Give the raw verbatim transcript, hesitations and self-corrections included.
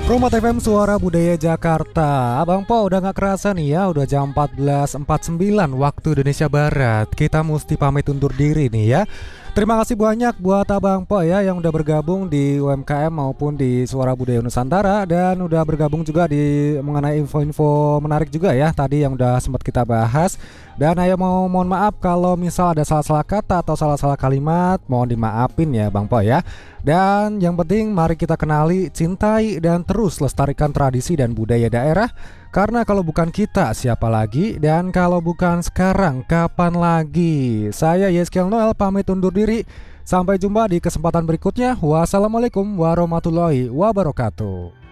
Rumah T V M Suara Budaya Jakarta. Abang Po udah gak kerasa nih ya, udah jam empat belas empat puluh sembilan waktu Indonesia Barat. Kita mesti pamit undur diri nih ya. Terima kasih banyak buat Abang Po ya yang udah bergabung di U M K M maupun di Suara Budaya Nusantara, dan udah bergabung juga di mengenai info-info menarik juga ya tadi yang udah sempat kita bahas. Dan saya mau mohon maaf kalau misal ada salah-salah kata atau salah-salah kalimat, mohon dimaafin ya Bang Po ya. Dan yang penting mari kita kenali, cintai dan terus lestarikan tradisi dan budaya daerah. Karena kalau bukan kita siapa lagi, dan kalau bukan sekarang kapan lagi. Saya Yeskel Noel pamit undur diri. Sampai jumpa di kesempatan berikutnya. Wassalamualaikum warahmatullahi wabarakatuh.